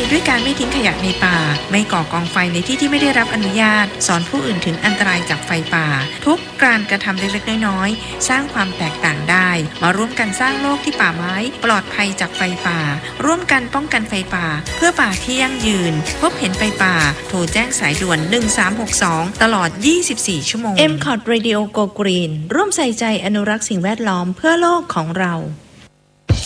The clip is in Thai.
ด้วยการไม่ทิ้งขยะในป่าไม่ก่อกองไฟในที่ที่ไม่ได้รับอนุญาตสอนผู้อื่นถึงอันตรายจากไฟป่าทุกการกระทำเล็กๆน้อยๆสร้างความแตกต่างได้มาร่วมกันสร้างโลกที่ป่าไม้ปลอดภัยจากไฟป่าร่วมกันป้องกันไฟป่าเพื่อป่าที่ยั่งยืนพบเห็นไฟป่าโทรแจ้งสายด่วน1362ตลอด24ชั่วโมง MCOT Radio Go Green ร่วมใส่ใจอนุรักษ์สิ่งแวดล้อมเพื่อโลกของเรา